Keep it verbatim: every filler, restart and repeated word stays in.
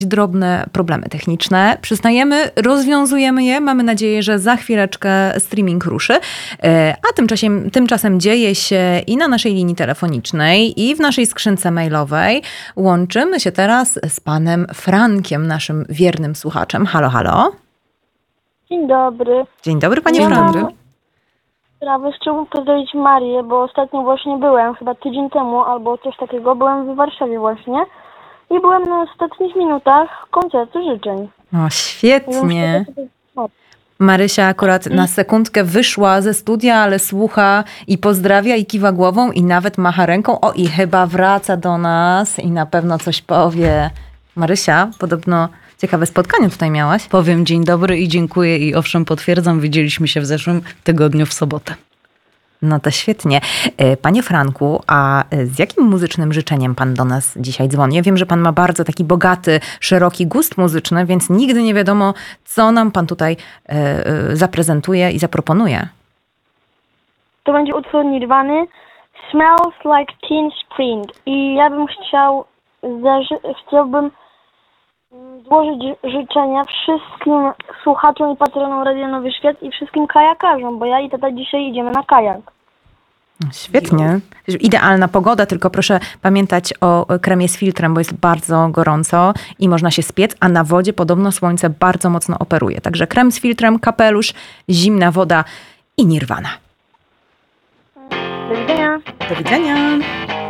drobne problemy techniczne. Przyznajemy, rozwiązujemy je. Mamy nadzieję, że za chwileczkę streaming ruszy. A tymczasem, tymczasem dzieje się i na naszej linii telefonicznej, i w naszej skrzynce mailowej. Łączymy się teraz z panem Frankiem, naszym wiernym słuchaczem. Halo, halo. Dzień dobry. Dzień dobry, panie Ja Franku. mam sprawę, chciałbym pozdrowić Marię, bo ostatnio właśnie byłem, chyba tydzień temu albo coś takiego, byłem w Warszawie właśnie i byłem na ostatnich minutach koncertu życzeń. O, świetnie. No, Marysia akurat na sekundkę wyszła ze studia, ale słucha i pozdrawia i kiwa głową i nawet macha ręką. O, i chyba wraca do nas i na pewno coś powie. Marysia, podobno ciekawe spotkanie tutaj miałaś. Powiem dzień dobry i dziękuję i owszem potwierdzam, widzieliśmy się w zeszłym tygodniu w sobotę. No to świetnie. Panie Franku, a z jakim muzycznym życzeniem pan do nas dzisiaj dzwoni? Ja wiem, że pan ma bardzo taki bogaty, szeroki gust muzyczny, więc nigdy nie wiadomo, co nam pan tutaj zaprezentuje i zaproponuje. To będzie utwór Nirwany Smells Like Teen Spring i ja bym chciał, zaży- chciałbym mm, złożyć życzenia wszystkim słuchaczom i patronom Radia Nowy Świat i wszystkim kajakarzom, bo ja i tata dzisiaj idziemy na kajak. Świetnie. Idealna pogoda, tylko proszę pamiętać o kremie z filtrem, bo jest bardzo gorąco i można się spiec, a na wodzie podobno słońce bardzo mocno operuje. Także krem z filtrem, kapelusz, zimna woda i Nirwana. Do widzenia. Do widzenia.